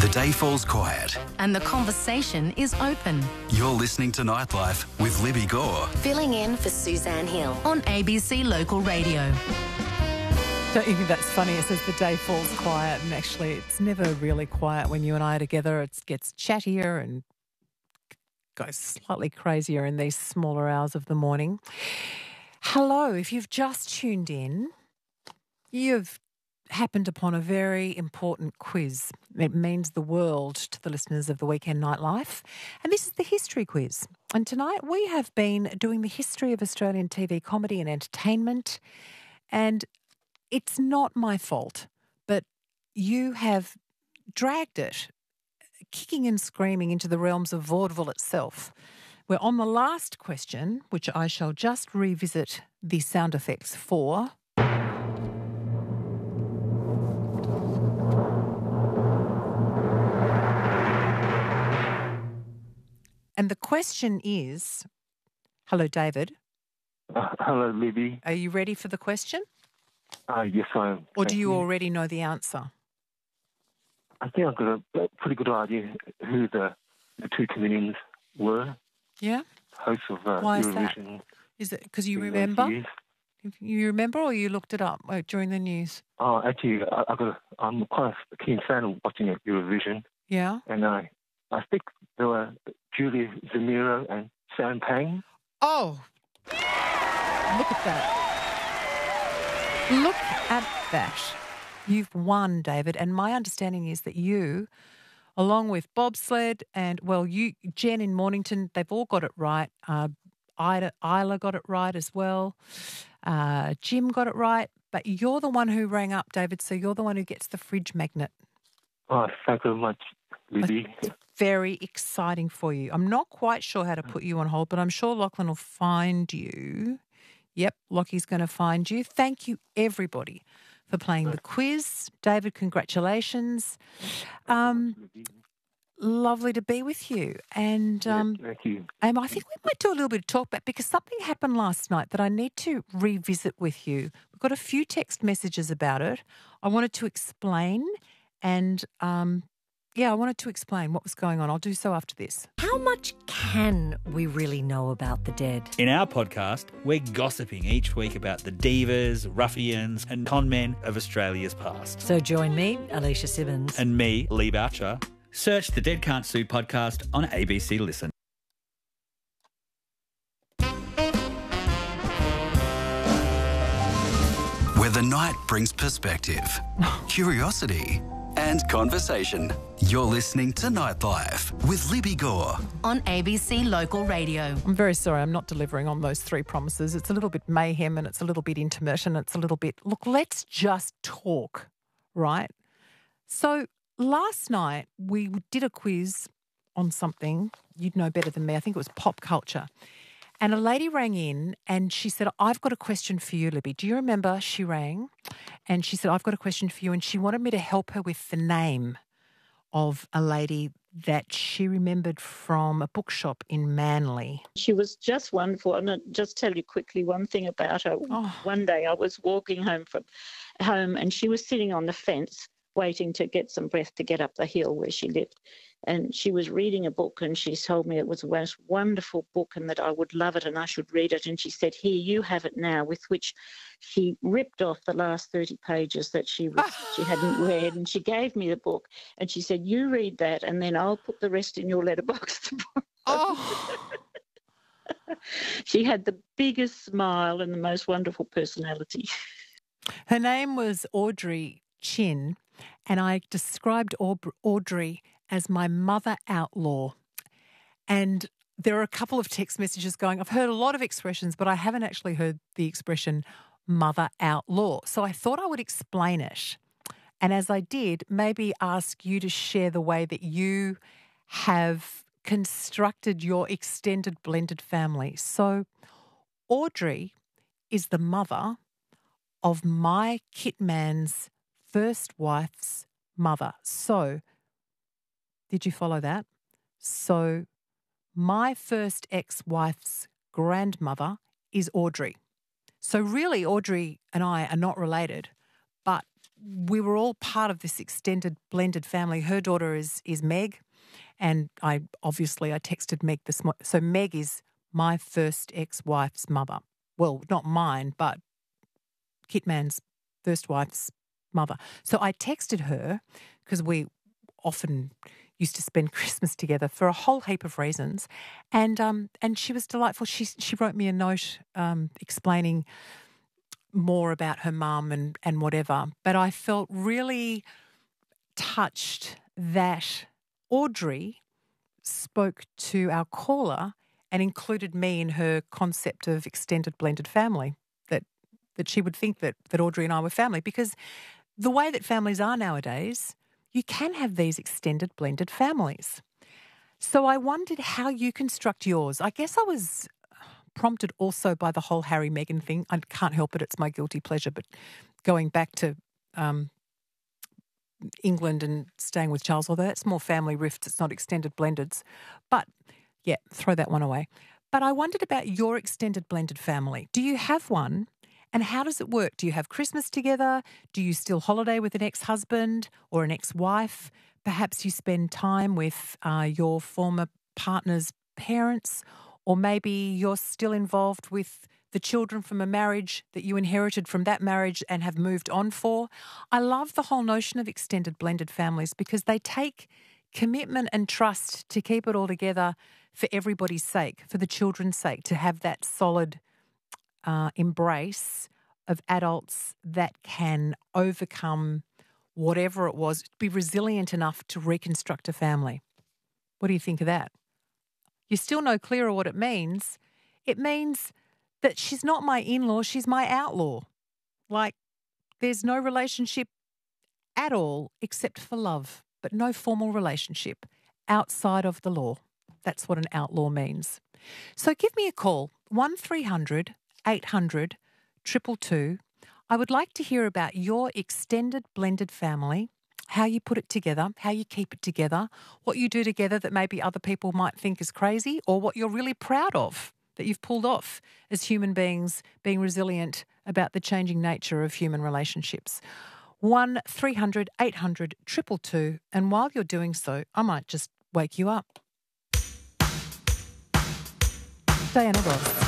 The day falls quiet. And the conversation is open. You're listening to Nightlife with Libby Gore. Filling in for Suzanne Hill. On ABC Local Radio. Don't you think that's funny? It says the day falls quiet, and actually it's never really quiet when you and I are together. It gets chattier and goes slightly crazier in these smaller hours of the morning. Hello, if you've just tuned in, you've happened upon a very important quiz. It means the world to the listeners of the Weekend Nightlife. And this is the history quiz. And tonight we have been doing the history of Australian TV comedy and entertainment. And it's not my fault, but you have dragged it, kicking and screaming, into the realms of vaudeville itself. We're on the last question, which I shall just revisit the sound effects for. And the question is, hello, David. Hello, Libby. Are you ready for the question? Yes, I am. Or do you already know the answer? I think I've got a pretty good idea who the two comedians were. Yeah? Hosts of Why is that? Eurovision. Is it because you remember? You remember, or you looked it up during the news? Oh, actually, I'm quite a keen fan of watching Eurovision. Yeah? And I think there were Julia Zemiro and Sam Pang. Oh, look at that. Look at that. You've won, David. And my understanding is that you, along with Bobsled and, Jen in Mornington, they've all got it right. Isla got it right as well. Jim got it right. But you're the one who rang up, David, so you're the one who gets the fridge magnet. Oh, thank you very much, Libby. It's very exciting for you. I'm not quite sure how to put you on hold, but I'm sure Lachlan will find you. Yep, Lockie's going to find you. Thank you, everybody, for playing the quiz. David, congratulations. Lovely to be with you. And thank you. I think we might do a little bit of talk back because something happened last night that I need to revisit with you. We've got a few text messages about it. I wanted to explain and I wanted to explain what was going on. I'll do so after this. How much can we really know about the dead? In our podcast, we're gossiping each week about the divas, ruffians and con men of Australia's past. So join me, Alicia Simmons. And me, Lee Boucher. Search the Dead Can't Sue podcast on ABC Listen. Where the night brings perspective, curiosity and conversation. You're listening to Nightlife with Libby Gore. On ABC Local Radio. I'm very sorry I'm not delivering on those three promises. It's a little bit mayhem and it's a little bit intimate and it's a little bit, look, let's just talk, right? So last night we did a quiz on something. You'd know better than me. I think it was pop culture. And a lady rang in and she said, I've got a question for you, Libby. Do you remember she rang? And she said, I've got a question for you. And she wanted me to help her with the name of a lady that she remembered from a bookshop in Manly. She was just wonderful. And I'll just tell you quickly one thing about her. Oh. One day I was walking home from home and she was sitting on the fence waiting to get some breath to get up the hill where she lived. And she was reading a book and she told me it was the most wonderful book and that I would love it and I should read it. And she said, here, you have it now, with which she ripped off the last 30 pages that she hadn't read. And she gave me the book and she said, you read that and then I'll put the rest in your letterbox tomorrow. Oh. She had the biggest smile and the most wonderful personality. Her name was Audrey Chin, and I described Audrey as my mother outlaw. And there are a couple of text messages going, I've heard a lot of expressions, but I haven't actually heard the expression mother outlaw. So I thought I would explain it. And as I did, maybe ask you to share the way that you have constructed your extended blended family. So Audrey is the mother of my kitman's first wife's mother. So, did you follow that? So, my first ex-wife's grandmother is Audrey. So really, Audrey and I are not related, but we were all part of this extended blended family. Her daughter is Meg, and I texted Meg this morning. So Meg is my first ex-wife's mother. Well, not mine, but Kitman's first wife's mother. So I texted her because we often used to spend Christmas together for a whole heap of reasons, and she was delightful. She wrote me a note explaining more about her mum and whatever. But I felt really touched that Audrey spoke to our caller and included me in her concept of extended blended family, that she would think that Audrey and I were family, because the way that families are nowadays, you can have these extended blended families. So I wondered how you construct yours. I guess I was prompted also by the whole Harry Meghan thing. I can't help it, it's my guilty pleasure, but going back to England and staying with Charles, although that's more family rifts, it's not extended blendeds. But yeah, throw that one away. But I wondered about your extended blended family. Do you have one? And how does it work? Do you have Christmas together? Do you still holiday with an ex-husband or an ex-wife? Perhaps you spend time with your former partner's parents, or maybe you're still involved with the children from a marriage that you inherited from that marriage and have moved on for. I love the whole notion of extended blended families because they take commitment and trust to keep it all together for everybody's sake, for the children's sake, to have that solid embrace of adults that can overcome whatever it was, be resilient enough to reconstruct a family. What do you think of that? You're still no clearer what it means. It means that she's not my in-law, she's my outlaw. Like, there's no relationship at all except for love, but no formal relationship outside of the law. That's what an outlaw means. So give me a call, 1300 800 222. I would like to hear about your extended blended family, how you put it together, how you keep it together, what you do together that maybe other people might think is crazy, or what you're really proud of that you've pulled off as human beings, being resilient about the changing nature of human relationships. 1300 800 222. And while you're doing so, I might just wake you up. Diana Ross.